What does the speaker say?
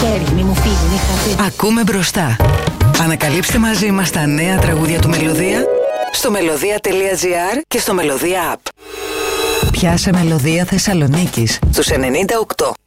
χέρι, μη μου φύγει, μη χαθεί. Ακούμε μπροστά. Ανακαλύψτε μαζί μας τα νέα τραγούδια του Μελωδία στο melodia.gr και στο Melodia App. Πιάσε Μελωδία Θεσσαλονίκης στους 98.